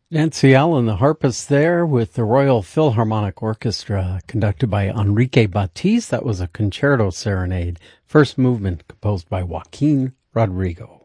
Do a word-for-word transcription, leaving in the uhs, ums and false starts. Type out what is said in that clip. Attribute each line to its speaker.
Speaker 1: Nancy Allen, the harpist there with the Royal Philharmonic Orchestra, conducted by Enrique Batiz. That was a concerto serenade, first movement composed by Joaquin Rodrigo.